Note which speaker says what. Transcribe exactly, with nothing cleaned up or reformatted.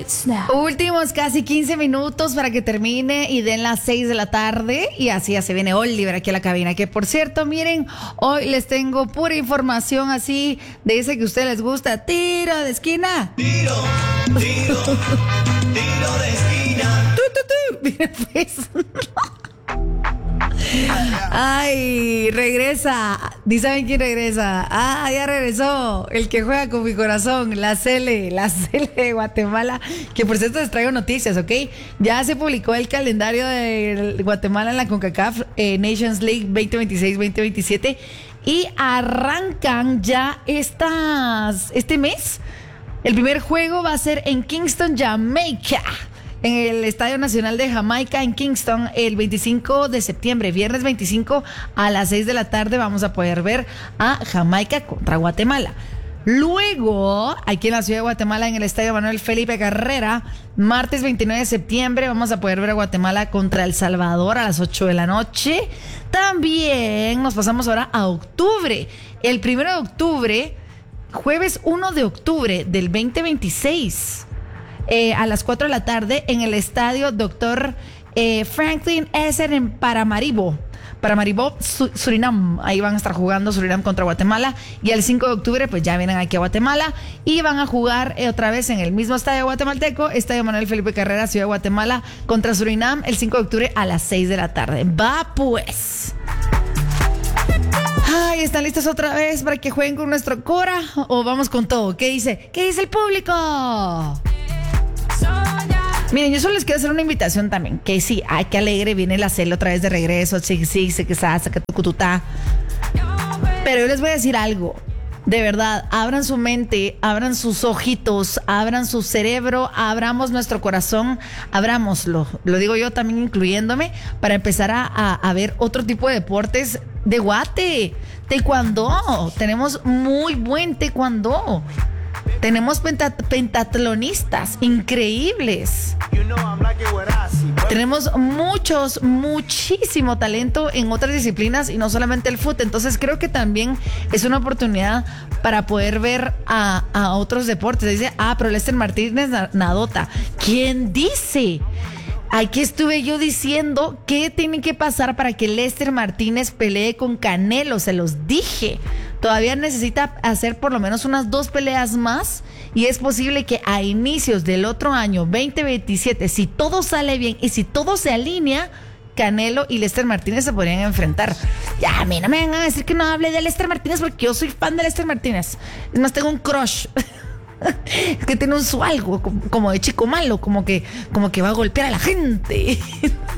Speaker 1: minutes now.
Speaker 2: Últimos casi quince minutos para que termine y den las seis de la tarde. Y así ya se viene Oliver aquí a la cabina. Que por cierto, miren, hoy les tengo pura información así de ese que a ustedes les gusta. Tiro de esquina.
Speaker 3: Tiro, tiro, tiro de esquina.
Speaker 2: Tu, tu, tu. Miren, pues. Ay, regresa. ¿Ni saben quién regresa? Ah, ya regresó. El que juega con mi corazón, la Cele, la Cele de Guatemala. Que por cierto les traigo noticias, ¿ok? Ya se publicó el calendario de Guatemala en la CONCACAF eh, Nations League veinte veintiséis veinte veintisiete. Y arrancan ya estas, este mes. El primer juego va a ser en Kingston, Jamaica. En el Estadio Nacional de Jamaica en Kingston el veinticinco de septiembre, viernes veinticinco a las seis de la tarde vamos a poder ver a Jamaica contra Guatemala. Luego, aquí en la ciudad de Guatemala, en el Estadio Manuel Felipe Carrera, martes veintinueve de septiembre vamos a poder ver a Guatemala contra El Salvador a las ocho de la noche. También nos pasamos ahora a octubre. El primero de octubre, jueves uno de octubre del veinte veintiséis. Eh, a las cuatro de la tarde en el estadio doctor eh, Franklin Esser en Paramaribo. Paramaribo, Su- Surinam. Ahí van a estar jugando Surinam contra Guatemala. Y el cinco de octubre, pues ya vienen aquí a Guatemala. Y van a jugar eh, otra vez en el mismo estadio guatemalteco, Estadio Manuel Felipe Carrera, Ciudad de Guatemala, contra Surinam, el cinco de octubre a las seis de la tarde. Va pues. Ay, ¿están listos otra vez para que jueguen con nuestro Cora? ¿O vamos con todo? ¿Qué dice? ¿Qué dice el público? Miren, yo solo les quiero hacer una invitación también. Que sí, ay, qué alegre viene la Cele otra vez de regreso. Sí, sí, sí, que sa, que tucututá. Pero yo les voy a decir algo. De verdad, abran su mente, abran sus ojitos, abran su cerebro, abramos nuestro corazón, abrámoslo. Lo digo yo también incluyéndome, para empezar a, a, a ver otro tipo de deportes de guate. Taekwondo. Tenemos muy buen taekwondo. Tenemos pentat- pentatlonistas increíbles. Tenemos muchos, muchísimo talento en otras disciplinas y no solamente el fútbol. Entonces creo que también es una oportunidad para poder ver a, a otros deportes. Dice, ah, pero Lester Martínez nadota. ¿Quién dice? Aquí estuve yo diciendo qué tiene que pasar para que Lester Martínez pelee con Canelo. Se los dije. Todavía necesita hacer por lo menos unas dos peleas más y es posible que a inicios del otro año, veinte veintisiete, si todo sale bien y si todo se alinea, Canelo y Lester Martínez se podrían enfrentar. Ya, a mí no me vengan a decir que no hable de Lester Martínez porque yo soy fan de Lester Martínez. Es más, tengo un crush. Es que tiene un su algo como de chico malo, como que, como que va a golpear a la gente.